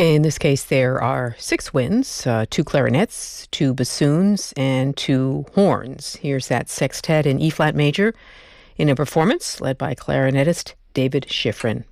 In this case, there are six winds, two clarinets, two bassoons, and two horns. Here's that sextet in E-flat major in a performance led by clarinetist David Schifrin.